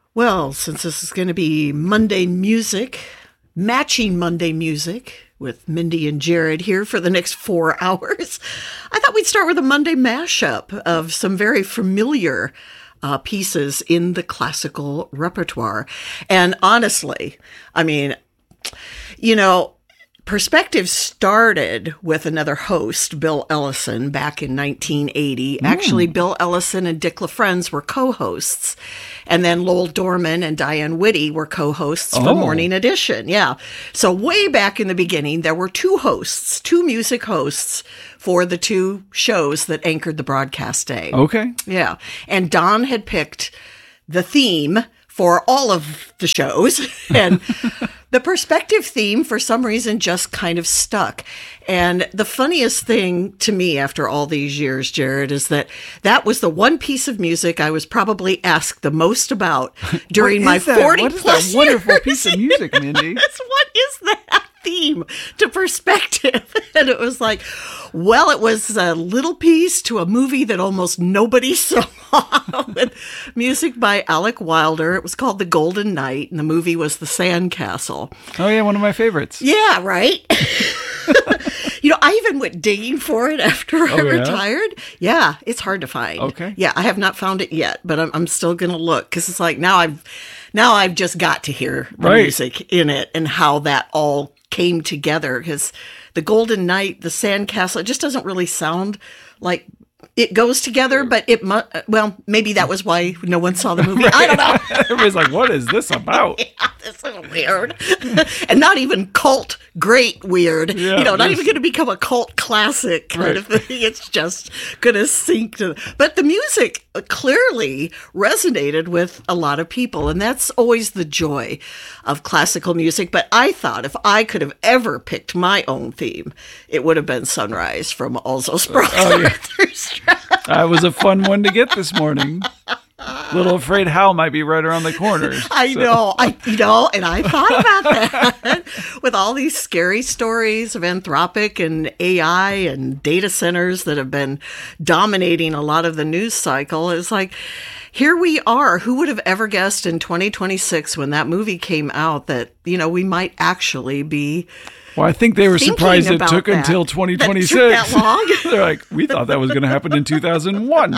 Well, since this is going to be Monday music, matching Monday music with Mindy and Jared here for the next 4 hours, I thought we'd start with a Monday mashup of some very familiar pieces in the classical repertoire. And honestly, I mean, Perspective started with another host, Bill Ellison, back in 1980. Actually, Bill Ellison and Dick LaFrenz were co-hosts. And then Lowell Dorman and Diane Whitty were co-hosts for Morning Edition. Yeah. So way back in the beginning, there were two music hosts for the two shows that anchored the broadcast day. Okay. Yeah. And Don had picked the theme for all of the shows. And the Perspective theme, for some reason, just kind of stuck. And the funniest thing to me after all these years, Jared, is that was the one piece of music I was probably asked the most about during my 40 What is plus that wonderful years. piece of music, Mindy? What is that theme to Perspective? And it was like, well, it was a little piece to a movie that almost nobody saw with music by Alec Wilder. It was called The Golden Knight, and the movie was The Sandcastle. Oh, yeah, one of my favorites. Yeah, right? I even went digging for it after I retired. Yeah, it's hard to find. Okay. Yeah, I have not found it yet, but I'm still going to look because it's like now I've just got to hear the music in it and how that all came together, because The Golden Knight, The Sandcastle, it just doesn't really sound like it goes together, but maybe that was why no one saw the movie. I don't know. Everybody's like, what is this about? Yeah, this is weird. And not even cult great weird. Yeah, not even going to become a cult classic kind of thing. It's just going to sink to. But the music clearly resonated with a lot of people. And that's always the joy of classical music. But I thought if I could have ever picked my own theme, it would have been Sunrise from Also Sprach Zarathustra. That was a fun one to get this morning. A little afraid Hal might be right around the corner. I know, and I thought about that with all these scary stories of Anthropic and AI and data centers that have been dominating a lot of the news cycle. It's like, here we are. Who would have ever guessed in 2026 when that movie came out that, we might actually be. Well, I think they were surprised it took that. until 2026. That took that long? They're like, we thought that was going to happen in 2001.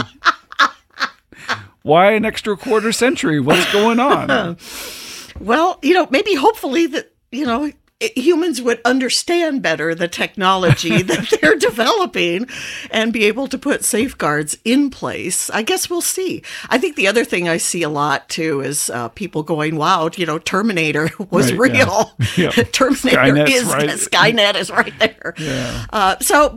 Why an extra quarter century? What's going on? Well, maybe hopefully that, humans would understand better the technology that they're developing and be able to put safeguards in place. I guess we'll see. I think the other thing I see a lot too is people going, wow, Terminator was real. Yeah. Terminator Skynet is right there. Yeah.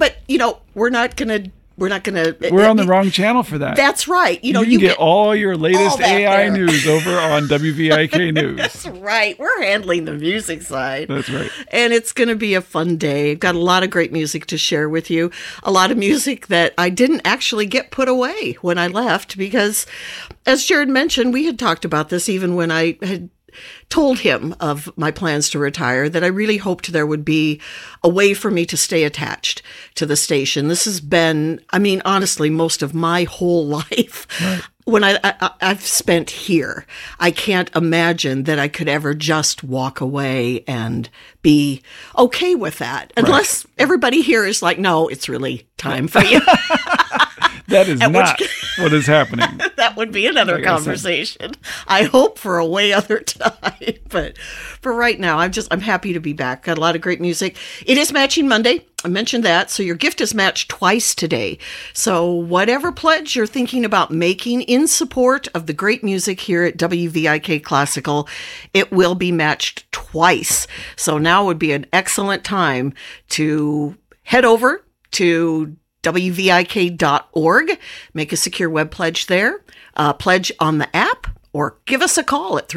We're on the wrong channel for that. That's right. You can get all your latest AI news over on WVIK News. That's right. We're handling the music side. That's right. And it's going to be a fun day. I've got a lot of great music to share with you. A lot of music that I didn't actually get put away when I left because, as Jared mentioned, we had talked about this even when I had told him of my plans to retire, that I really hoped there would be a way for me to stay attached to the station. This has been, honestly, most of my whole life. Right. When I've spent here, I can't imagine that I could ever just walk away and be okay with that. Unless everybody here is like, no, it's really time for you. That is not what is happening. That would be another conversation. I hope for a way other time. But for right now, I'm happy to be back. Got a lot of great music. It is Matching Monday. I mentioned that. So your gift is matched twice today. So whatever pledge you're thinking about making in support of the great music here at WVIK Classical, it will be matched twice. So now would be an excellent time to head over to WVIK.org, make a secure web pledge there, pledge on the app, or give us a call at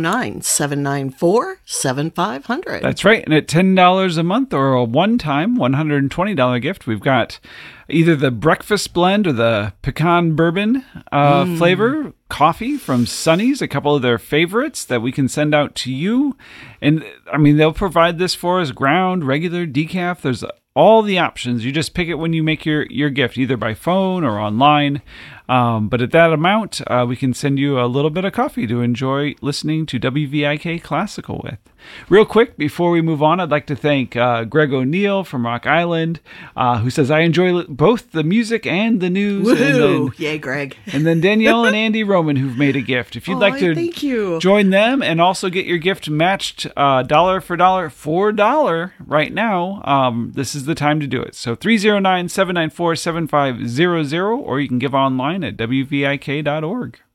309-794-7500. That's right. And at $10 a month or a one-time $120 gift, we've got either the breakfast blend or the pecan bourbon flavor coffee from Sonny's, a couple of their favorites that we can send out to you. And they'll provide this for us, ground, regular, decaf. There's all the options. You just pick it when you make your gift, either by phone or online. But at that amount, we can send you a little bit of coffee to enjoy listening to WVIK Classical with. Real quick, before we move on, I'd like to thank Greg O'Neill from Rock Island, who says, I enjoy both the music and the news. Woohoo! Yay, Greg. And then Danielle and Andy Roman, who've made a gift. If you'd like to thank you. Join them and also get your gift matched dollar for dollar right now, this is the time to do it. So 309-794-7500, or you can give online at wvik.org.